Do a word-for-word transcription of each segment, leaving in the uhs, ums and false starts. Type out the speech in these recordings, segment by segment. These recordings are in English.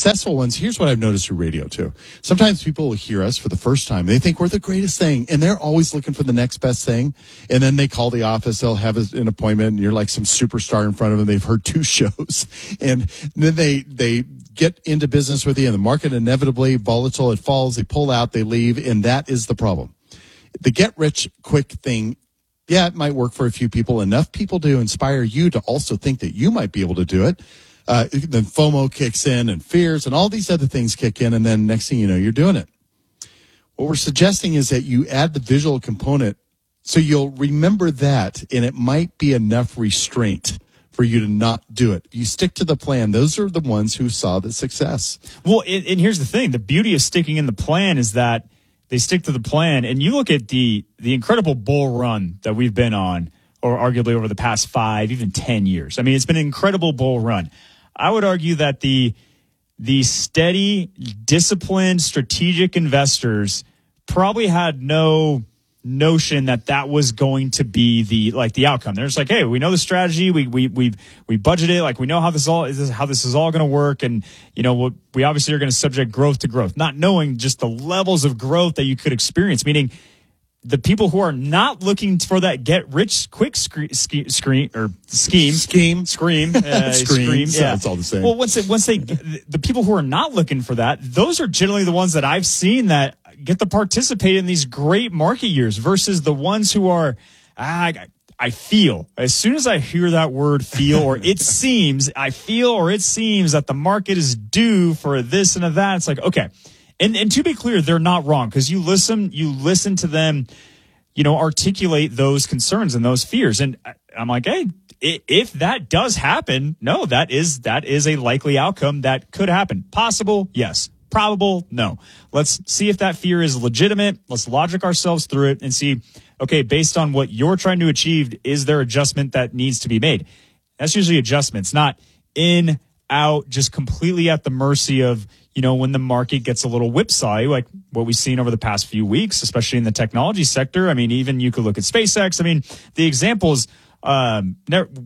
successful ones, here's what I've noticed through radio too. Sometimes people will hear us for the first time. They think we're the greatest thing, and they're always looking for the next best thing. And then they call the office, they'll have an appointment, and you're like some superstar in front of them. They've heard two shows. And then they, they get into business with you, and the market inevitably volatile, it falls, they pull out, they leave, and that is the problem. The get rich quick thing, yeah, it might work for a few people, enough people to inspire you to also think that you might be able to do it. Uh, then FOMO kicks in and fears and all these other things kick in, and then next thing you know, you're doing it. What we're suggesting is that you add the visual component so you'll remember that, and it might be enough restraint for you to not do it. You stick to the plan. Those are the ones who saw the success. Well, and, and here's the thing. The beauty of sticking in the plan is that they stick to the plan, and you look at the the incredible bull run that we've been on, or arguably over the past five, even ten years. I mean, it's been an incredible bull run. I would argue that the the steady, disciplined, strategic investors probably had no notion that that was going to be the like the outcome. They're just like, hey, we know the strategy, we we we we budgeted, like we know how this all is, how this is all going to work, and you know we obviously are going to subject growth to growth, not knowing just the levels of growth that you could experience. Meaning, the people who are not looking for that get rich quick screen, screen or scheme, scheme, scream, uh, scream, scream, yeah, it's all the same. Well, once they, once they, the people who are not looking for that, those are generally the ones that I've seen that get to participate in these great market years versus the ones who are, ah, I, I feel, as soon as I hear that word feel, or it seems, I feel, or it seems that the market is due for this and a that. It's like, okay. And and to be clear, they're not wrong, because you listen, you listen to them, you know, articulate those concerns and those fears. And I'm like, hey, if that does happen, no, that is that is a likely outcome that could happen. Possible, yes. Probable, no. Let's see if that fear is legitimate. Let's logic ourselves through it and see, okay, based on what you're trying to achieve, is there adjustment that needs to be made? That's usually adjustments, not in, out, just completely at the mercy of, you know, when the market gets a little whipsaw, like what we've seen over the past few weeks, especially in the technology sector. I mean, even you could look at SpaceX. I mean, the examples um,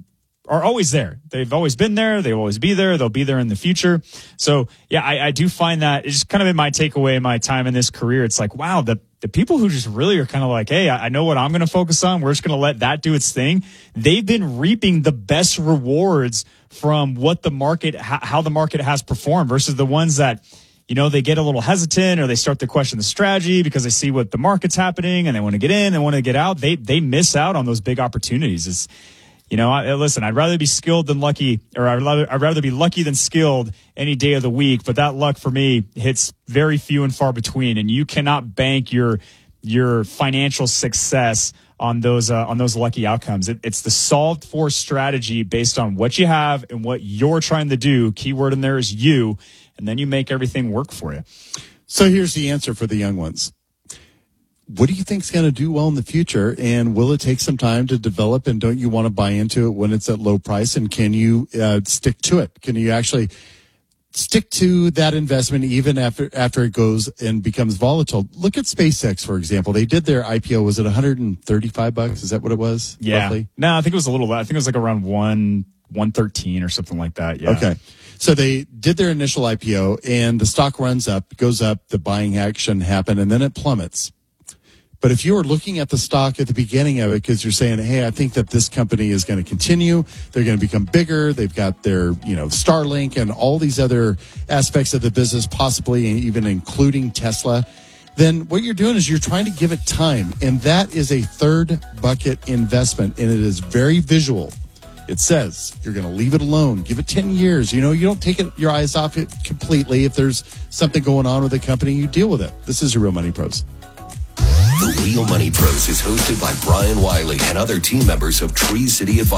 are always there. They've always been there. They'll always be there. They'll be there in the future. So, yeah, I, I do find that it's kind of in my takeaway, my time in this career. It's like, wow, the, the people who just really are kind of like, hey, I, I know what I'm going to focus on. We're just going to let that do its thing. They've been reaping the best rewards from what the market, how the market has performed versus the ones that, you know, they get a little hesitant or they start to question the strategy because they see what the market's happening and they want to get in, they want to get out. They, they miss out on those big opportunities. It's, you know, I, listen, I'd rather be skilled than lucky, or I'd rather, I'd rather be lucky than skilled any day of the week. But that luck for me hits very few and far between. And you cannot bank your, your financial success on those uh, on those lucky outcomes. It, it's the solved for strategy based on what you have and what you're trying to do. Keyword in there is you, and then you make everything work for you. So here's the answer for the young ones. What do you think is going to do well in the future, and will it take some time to develop, and don't you want to buy into it when it's at low price, and can you uh, stick to it? Can you actually stick to that investment even after after it goes and becomes volatile? Look at SpaceX, for example. They did their I P O. Was it one hundred thirty-five bucks? Is that what it was? Yeah. Roughly? No, I think it was a little. I think it was like around one one thirteen or something like that. Yeah. Okay. So they did their initial I P O, and the stock runs up, goes up, the buying action happened, and then it plummets. But if you were looking at the stock at the beginning of it because you're saying, hey, I think that this company is going to continue, they're going to become bigger, they've got their, you know, Starlink and all these other aspects of the business, possibly even including Tesla, then what you're doing is you're trying to give it time. And that is a third bucket investment, and it is very visual. It says you're going to leave it alone, give it ten years. You know, you don't take it, your eyes off it completely. If there's something going on with the company, you deal with it. This is your Real Money Pros. The Real Money Pros is hosted by Brian Wiley and other team members of Tree City Advisors.